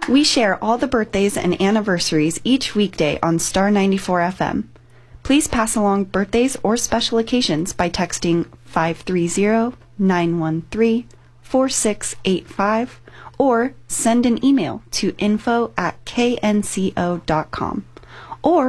We share all the birthdays and anniversaries each weekday on Star 94 FM. Please pass along birthdays or special occasions by texting 530-913-4685 or send an email to info@knco.com.